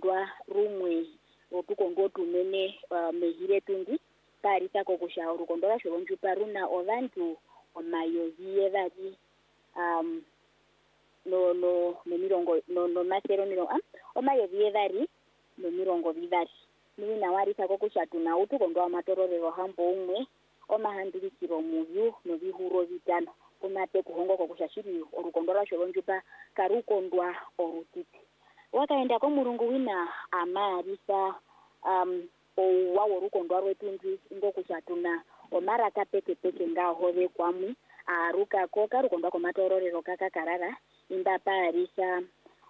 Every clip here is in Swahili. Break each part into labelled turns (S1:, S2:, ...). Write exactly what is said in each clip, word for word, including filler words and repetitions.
S1: rukondwa rumwe rotukongotu mene uh, mehire tundi parisa kokusha rukondwa shonju paruna ovantu omayovi evari um no no nemirongo no no masero mirongo ah omayovi evari no mirongo vivari nina warisa kokusha tuna utukondwa matororero hambo umwe omahandikiro muyu no bihuro vitano kumate kuhongo kokusha shiri orukondwa shonju pa karukondwa orutiti wakaenda ko murungu wina amarisa um owawo rukondwa rwetunzi ngokushatuna omaraka peke peke ngahove kwamwe aruka ko karukondwa komatororero kakakarara imba parisa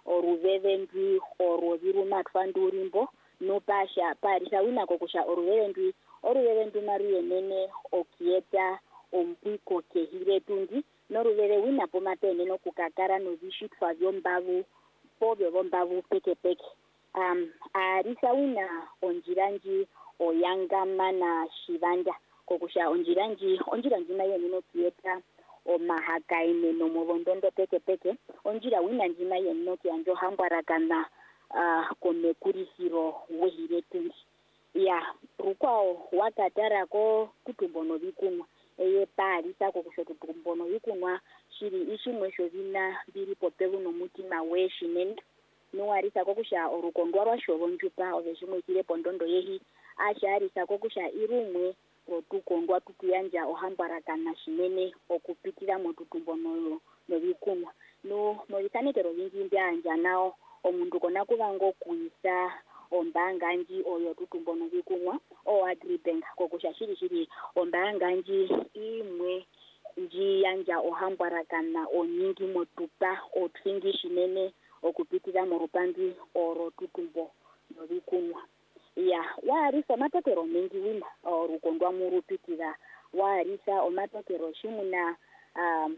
S1: oruvevendi oroviru matfandurimbo no pasha parisa wina kokusha oruvevendi oruvevendi maruye nene okieta ompiko kehire tundi noruveve wina pomatene no kukakara no vishitwa vyombavu pobyo bombavu peke peke um arisa wina onjiranji oyangama na shivanda kokusha onjiranji onjiranji nayo ninokieta omahakaine no muvondondo peke peke onjira wina njina yeno kyanjo hambwarakana uh, komekurisiro wehire tundi ya rukwao wakatara ko kutumbono vikumwa eye parisa kokusha kutumbono vikumwa shiri ishimwe shovina biri popevu no mutima weshinene nuwarisa kokusha orukondwa rwashobonjupa oveshimwe kire pondondo yehi asharisa kokusha irumwe rotukondwa tutuyanja ohambwarakana shinene okupitira motutumbo no novikumwa no novisanetero vingi mbyanja nao omundu kona kuvango kuisa ombanga nji oyo tutumbo novikumwa o agribank kokusha shiri shiri ombanga nji imwe nji yanja ohambwarakana onyingi motupa otwingi shinene okupitira morupandi oro tutumbo novikumwa ya warisa matokero mengi wina orukondwa murupitira warisa omatokero shimuna um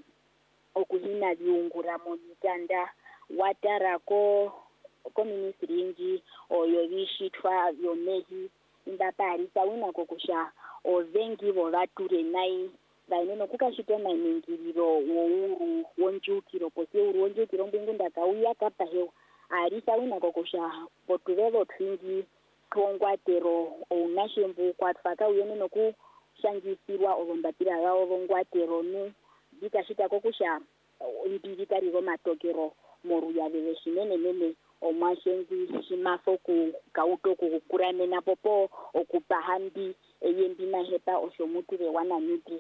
S1: okuhina viungura monitanda watara ko ko ministry nji oyo vishitwa vyomehi imba parisa wina kokusha ovengi vovature nai vaineno kukashitwa mainingiriro wouru wonjukiro posi uru wonjukiro mbingu ndakauya kapa hewa arisa wina kokusha potuvevo twingi tongwatero ounashembu kwatfaka uyene nokushangisirwa ovombatira vavo vongwatero nu vikashita kokusha mbiri kariro matokero moruya veve shinene nene omwashenzi shimafo ku kauto kukukura napo po okupahambi eyembi mahepa oshomuture wana nidri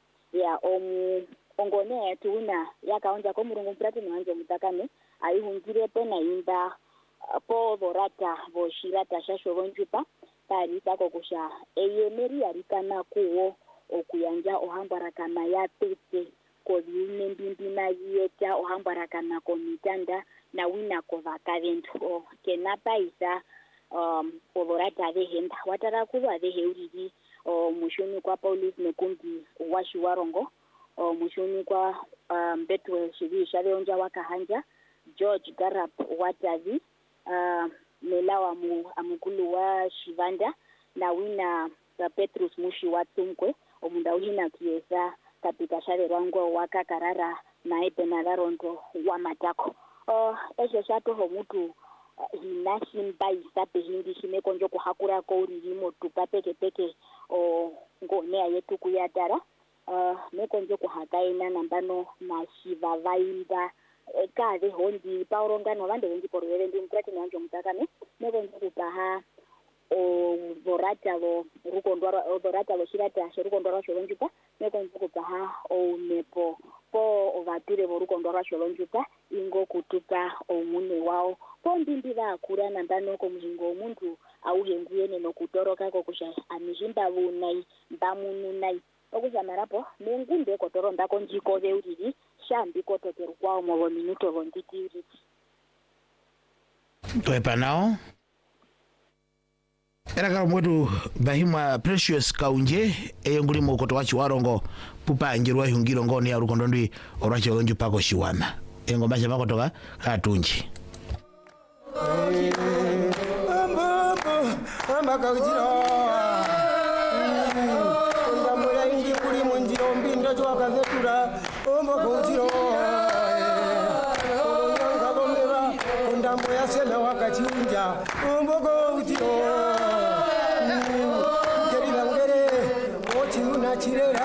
S1: ya omu ongone yatuna yakaonja ko murungu mprati nanje mutakane aihungire pena imba po vorata voshirata shashobonjupa parisa kokusha eyemeri yarikana kuwo okuyanja ohambwarakana yapete koviune mbimbina yeta ohambwarakana komitanda na wina kovakaventu kena paisa um ovorata vehenda watara kuva veheuriri mushoni kwa Paulus Mekumbi washi warongo mushoni kwa um, Betwell shivi shaveonja wakahanja George Garap watavi uh, melawa mu amukulu wa Shivanda na wina uh, Petrus Mushi watsumkwe omunda uhina kiesa kapita shave rwango wakakarara na epenala rondo wa matako uh, eshe shato homutu uh, hinashimba isape hindi shimekonjo kuhakura kouriri tupa peke peke o ngonea yetu kuyatara uh, mekonjo kuhakaina nambano na shiva vaimba e, kave hondi paurongano vande vengi porwele ndi mkrati nanjo mutakane mekonjo kupaha o vorata vo rukondwa o vorata vo shirata shirukondwa ro shonjupa mekonjo kupaha o nepo po ovature vo rukondwa ro shonjupa ingo kutupa omune wao po ndimbi vakura nambano ko muhingo omuntu auhenguyene nokutoroka kokusha amijimba vunai mbamunu nai okuzamarapo mengunde kotoronda konjiko veuriri shambi kotokero kwao movo minuto vonditi uriti
S2: twepa nao era kala mwetu bahima Precious Kaunje eyongulimo ukoto wachi warongo pupa njirwa hungiro ngoni ya rukondo ndwi orachi olonju pako shiwana engo macha pako toka katunji
S3: Mama kaujira Onda moya ingi kuri munjiro mbindo chwa kazetura Ombo kaujira Onda Mambo ya sena wakati unja umbogo utio Ngeri langere Ochi unachirera